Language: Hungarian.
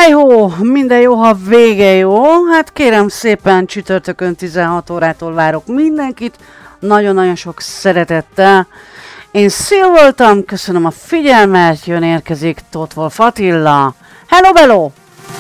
Hi-ho! Minden jó, ha vége jó. Hát kérem szépen, csütörtökön 16 órától várok mindenkit. Nagyon-nagyon sok szeretettel. Én Szil voltam, köszönöm a figyelmet, érkezik Tóth Wolff Attila. Hello, bello!